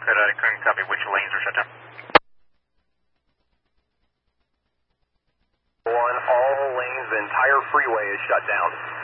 Dakota, I couldn't copy which lanes are shut down. On all lanes, the entire freeway is shut down.